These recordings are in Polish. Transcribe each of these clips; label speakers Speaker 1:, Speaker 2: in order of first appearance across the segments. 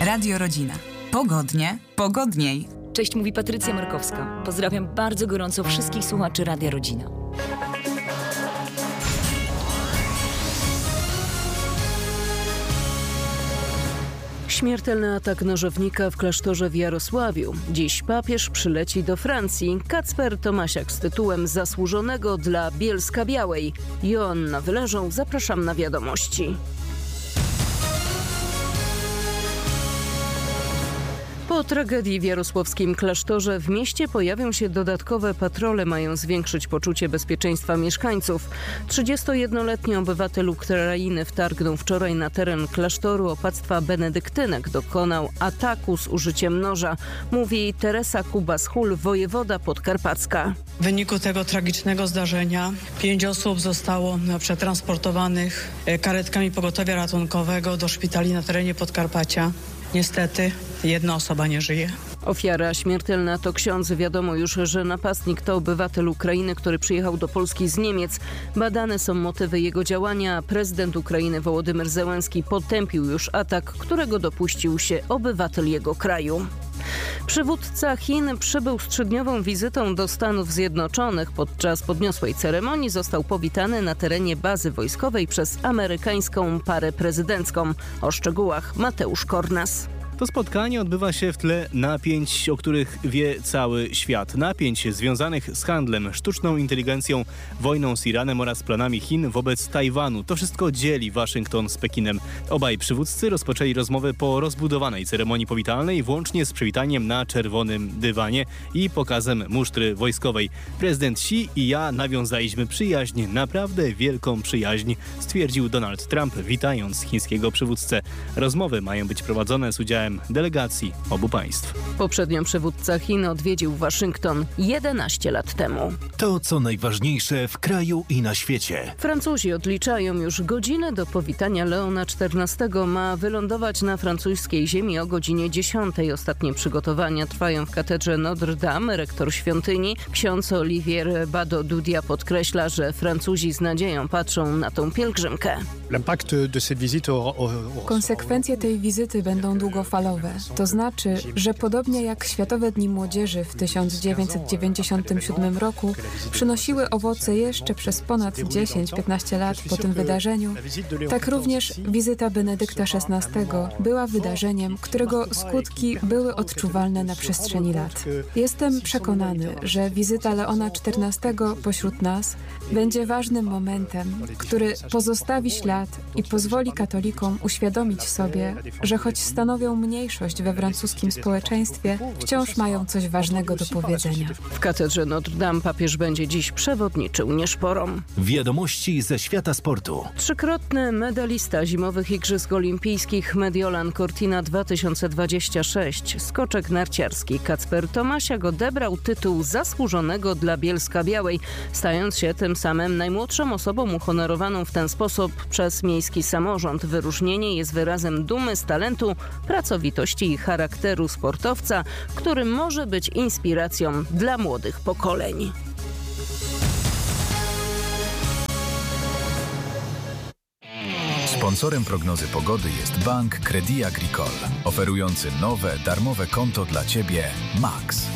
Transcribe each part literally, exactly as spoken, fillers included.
Speaker 1: Radio Rodzina. Pogodnie, pogodniej.
Speaker 2: Cześć, mówi Patrycja Markowska. Pozdrawiam bardzo gorąco wszystkich słuchaczy Radia Rodzina.
Speaker 3: Śmiertelny atak nożownika w klasztorze w Jarosławiu. Dziś papież przyleci do Francji. Kacper Tomasiak z tytułem zasłużonego dla Bielska-Białej. Joanna Wyleżą, zapraszam na wiadomości. Po tragedii w jarosławskim klasztorze w mieście pojawią się dodatkowe patrole, mają zwiększyć poczucie bezpieczeństwa mieszkańców. trzydziestojednoletni obywatel Ukrainy wtargnął wczoraj na teren klasztoru opactwa benedyktynek. Dokonał ataku z użyciem noża, mówi Teresa Kubas-Hul, wojewoda podkarpacka.
Speaker 4: W wyniku tego tragicznego zdarzenia pięć osób zostało przetransportowanych karetkami pogotowia ratunkowego do szpitali na terenie Podkarpacia. Niestety jedna osoba nie żyje.
Speaker 3: Ofiara śmiertelna to ksiądz. Wiadomo już, że napastnik to obywatel Ukrainy, który przyjechał do Polski z Niemiec. Badane są motywy jego działania. Prezydent Ukrainy Wołodymyr Zełenski potępił już atak, którego dopuścił się obywatel jego kraju. Przywódca Chin przybył z trzydniową wizytą do Stanów Zjednoczonych. Podczas podniosłej ceremonii został powitany na terenie bazy wojskowej przez amerykańską parę prezydencką. O szczegółach Mateusz Kornas.
Speaker 5: To spotkanie odbywa się w tle napięć, o których wie cały świat. Napięć związanych z handlem, sztuczną inteligencją, wojną z Iranem oraz planami Chin wobec Tajwanu. To wszystko dzieli Waszyngton z Pekinem. Obaj przywódcy rozpoczęli rozmowę po rozbudowanej ceremonii powitalnej, włącznie z przywitaniem na czerwonym dywanie i pokazem musztry wojskowej. Prezydent Xi i ja nawiązaliśmy przyjaźń, naprawdę wielką przyjaźń, stwierdził Donald Trump, witając chińskiego przywódcę. Rozmowy mają być prowadzone z udziałem delegacji obu państw.
Speaker 3: Poprzednio przywódca Chin odwiedził Waszyngton jedenaście lat temu.
Speaker 6: To, co najważniejsze w kraju i na świecie.
Speaker 3: Francuzi odliczają już godzinę do powitania Leona czternastego. Ma wylądować na francuskiej ziemi o godzinie dziesiątej. Ostatnie przygotowania trwają w katedrze Notre Dame. Rektor świątyni, ksiądz Olivier Bado-Dudia, podkreśla, że Francuzi z nadzieją patrzą na tą pielgrzymkę.
Speaker 7: Konsekwencje tej wizyty będą długofalowe. To znaczy, że podobnie jak Światowe Dni Młodzieży w tysiąc dziewięćset dziewięćdziesiątym siódmym roku przynosiły owoce jeszcze przez ponad dziesięć piętnaście lat po tym wydarzeniu, tak również wizyta Benedykta szesnastego była wydarzeniem, którego skutki były odczuwalne na przestrzeni lat. Jestem przekonany, że wizyta Leona czternastego pośród nas będzie ważnym momentem, który pozostawi ślad i pozwoli katolikom uświadomić sobie, że choć stanowią mniejszość we francuskim społeczeństwie, wciąż mają coś ważnego do powiedzenia.
Speaker 3: W katedrze Notre Dame papież będzie dziś przewodniczył nieszporom.
Speaker 6: Wiadomości ze świata sportu.
Speaker 3: Trzykrotny medalista zimowych Igrzysk Olimpijskich Mediolan Cortina dwa tysiące dwadzieścia sześć. Skoczek narciarski Kacper Tomasiak odebrał tytuł zasłużonego dla Bielska-Białej, stając się tym samym najmłodszą osobą uhonorowaną w ten sposób przez miejski samorząd. Wyróżnienie jest wyrazem dumy z talentu, pracowitości i charakteru sportowca, który może być inspiracją dla młodych pokoleń.
Speaker 8: Sponsorem prognozy pogody jest Bank Crédit Agricole, oferujący nowe, darmowe konto dla Ciebie Max.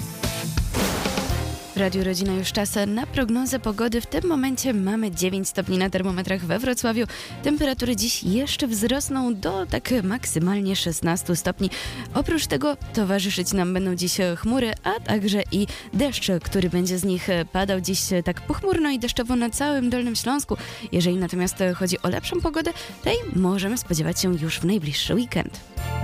Speaker 9: Radio Rodzina, już czas na prognozę pogody. W tym momencie mamy dziewięć stopni na termometrach we Wrocławiu. Temperatury dziś jeszcze wzrosną do tak maksymalnie szesnaście stopni. Oprócz tego towarzyszyć nam będą dziś chmury, a także i deszcz, który będzie z nich padał dziś tak pochmurno i deszczowo na całym Dolnym Śląsku. Jeżeli natomiast chodzi o lepszą pogodę, tej możemy spodziewać się już w najbliższy weekend.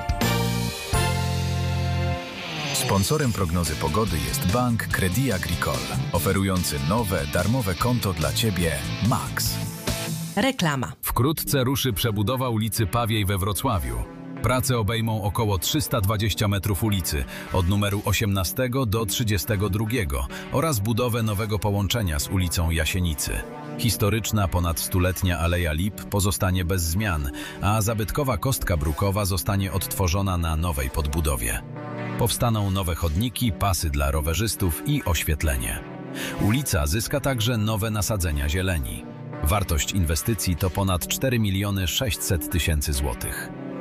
Speaker 8: Sponsorem prognozy pogody jest Bank Crédit Agricole, oferujący nowe, darmowe konto dla Ciebie Max.
Speaker 1: Reklama.
Speaker 10: Wkrótce ruszy przebudowa ulicy Pawiej we Wrocławiu. Prace obejmą około trzysta dwadzieścia metrów ulicy, od numeru osiemnastego do trzydziestego drugiego oraz budowę nowego połączenia z ulicą Jasienicy. Historyczna, ponad stuletnia Aleja Lip pozostanie bez zmian, a zabytkowa kostka brukowa zostanie odtworzona na nowej podbudowie. Powstaną nowe chodniki, pasy dla rowerzystów i oświetlenie. Ulica zyska także nowe nasadzenia zieleni. Wartość inwestycji to ponad cztery miliony sześćset tysięcy złotych.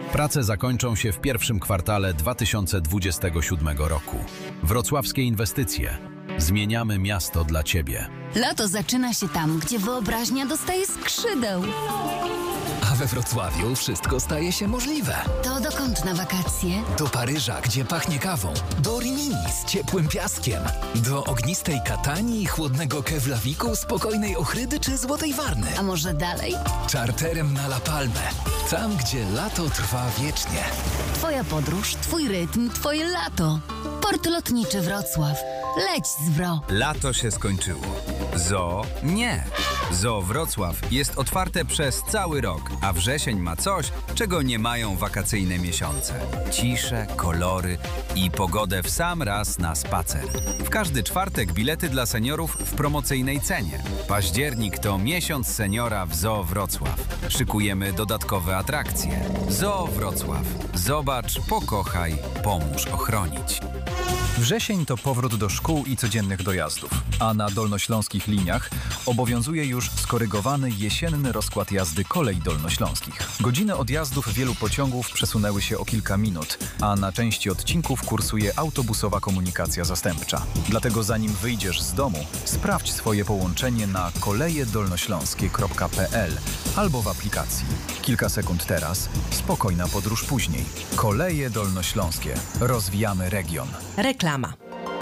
Speaker 10: Prace zakończą się w pierwszym kwartale dwa tysiące dwudziestego siódmego roku. Wrocławskie inwestycje. Zmieniamy miasto dla Ciebie.
Speaker 11: Lato zaczyna się tam, gdzie wyobraźnia dostaje skrzydeł.
Speaker 12: A we Wrocławiu wszystko staje się możliwe.
Speaker 11: To dokąd na wakacje?
Speaker 12: Do Paryża, gdzie pachnie kawą. Do Rimini z ciepłym piaskiem. Do ognistej Katanii i chłodnego Keflaviku, spokojnej Ochrydy czy Złotej Warny.
Speaker 11: A może dalej?
Speaker 12: Czarterem na La Palmę. Tam, gdzie lato trwa wiecznie.
Speaker 11: Twoja podróż, twój rytm, twoje lato. Port Lotniczy Wrocław. Leć z Wro.
Speaker 13: Lato się skończyło. Zoo nie. Zoo Wrocław jest otwarte przez cały rok, a wrzesień ma coś, czego nie mają wakacyjne miesiące. Ciszę, kolory i pogodę w sam raz na spacer. W każdy czwartek bilety dla seniorów w promocyjnej cenie. Październik to miesiąc seniora w Zoo Wrocław. Szykujemy dodatkowe atrakcje. Zoo Wrocław. Zobacz, pokochaj, pomóż ochronić.
Speaker 8: Wrzesień to powrót do szkół i codziennych dojazdów, a na dolnośląskich liniach obowiązuje już skorygowany jesienny rozkład jazdy kolei dolnośląskich. Godziny odjazdów wielu pociągów przesunęły się o kilka minut, a na części odcinków kursuje autobusowa komunikacja zastępcza. Dlatego zanim wyjdziesz z domu, sprawdź swoje połączenie na koleje dolnośląskie kropka p l albo w aplikacji. Kilka sekund teraz, spokojna podróż później. Koleje dolnośląskie. Rozwijamy region.
Speaker 1: Reklama.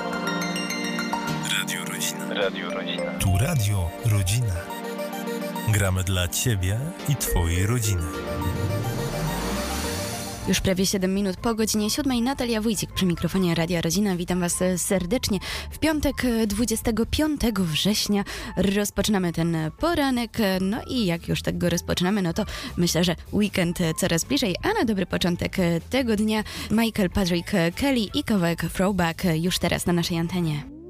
Speaker 6: Radio Rodzina. Radio Rodzina. Tu Radio Rodzina. Gramy dla Ciebie i Twojej rodziny.
Speaker 9: Już prawie siedem minut po godzinie siódmej. Natalia Wójcik przy mikrofonie Radia Rodzina. Witam Was serdecznie. W piątek dwudziestego piątego września rozpoczynamy ten poranek. No i jak już tak go rozpoczynamy, no to myślę, że weekend coraz bliżej, a na dobry początek tego dnia Michael Patrick Kelly i kawałek Throwback już teraz na naszej antenie.